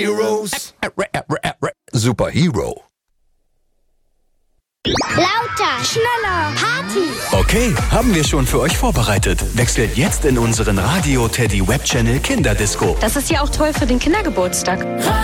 Heroes. Superhero. Lauter, schneller, Party. Okay, haben wir schon für euch vorbereitet. Wechselt jetzt in unseren Radio Teddy Web Channel Kinderdisco. Das ist ja auch toll für den Kindergeburtstag.